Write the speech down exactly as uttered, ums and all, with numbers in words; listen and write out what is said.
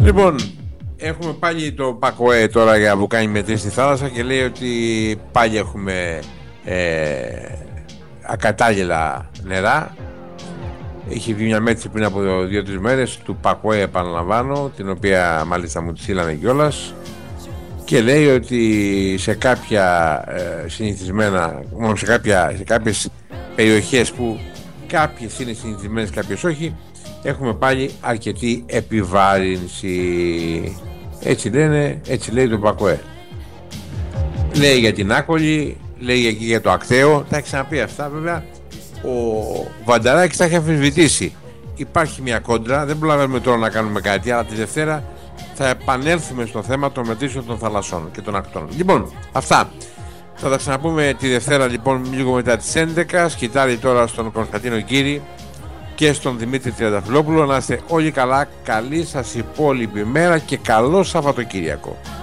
Λοιπόν, έχουμε πάλι το ΠΑΚΟΕ τώρα για που κάνει μετρήσεις στη θάλασσα και λέει ότι πάλι έχουμε ε, ακατάλληλα νερά. Είχε βγει μια μέτρηση πριν από δύο τρεις μέρες του ΠΑΚΟΕ, επαναλαμβάνω, την οποία μάλιστα μου τη στείλανε κιόλας, και λέει ότι σε κάποια ε, συνηθισμένα, μόνο σε, κάποια, σε κάποιες περιοχές που κάποιες είναι συνηθισμένες, κάποιες όχι, έχουμε πάλι αρκετή επιβάρυνση. Έτσι λένε, έτσι λέει το ΠΑΚΟΕ. Λέει για την Άκολη, λέει εκεί για το Ακθαίο. Τα έχει ξαναπεί αυτά βέβαια. Ο Βανταράκης τα έχει αμφισβητήσει. Υπάρχει μια κόντρα, δεν προλαβαίνουμε τώρα να κάνουμε κάτι, αλλά τη Δευτέρα θα επανέλθουμε στο θέμα των μετρήσεων των θαλασσών και των ακτών. Λοιπόν, αυτά. Θα τα ξαναπούμε τη Δευτέρα, λοιπόν, λίγο μετά τις έντεκα. Σκητάλη τώρα στον Κωνσταντίνο Κύρι και στον Δημήτρη Τριανταφυλόπουλο. Να είστε όλοι καλά, καλή σας υπόλοιπη μέρα και καλό Σαββατοκύριακο.